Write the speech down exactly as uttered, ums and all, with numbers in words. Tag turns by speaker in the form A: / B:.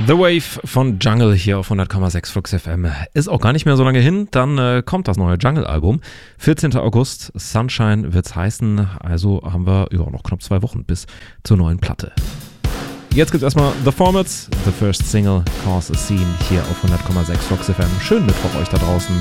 A: The Wave von Jungle hier auf hundert Komma sechs Flux F M. Ist auch gar nicht mehr so lange hin, dann äh, kommt das neue Jungle-Album. vierzehnten August, Sunshine wird's heißen, also haben wir ja, noch knapp zwei Wochen bis zur neuen Platte. Jetzt gibt's erstmal The Formats, The First Single, Cause a Scene hier auf hundert Komma sechs Flux F M. Schönen Mittwoch euch da draußen.